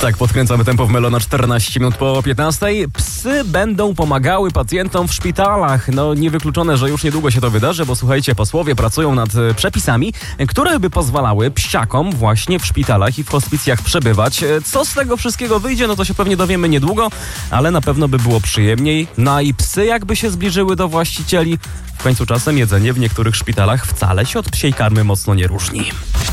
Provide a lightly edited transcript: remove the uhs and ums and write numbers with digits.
Tak, podkręcamy tempo w Melona 14 minut po 15. Psy będą pomagały pacjentom w szpitalach. No niewykluczone, że już niedługo się to wydarzy, bo słuchajcie, posłowie pracują nad przepisami, które by pozwalały psiakom właśnie w szpitalach i w hospicjach przebywać. Co z tego wszystkiego wyjdzie, no to się pewnie dowiemy niedługo, ale na pewno by było przyjemniej. No i psy jakby się zbliżyły do właścicieli. W końcu czasem jedzenie w niektórych szpitalach wcale się od psiej karmy mocno nie różni.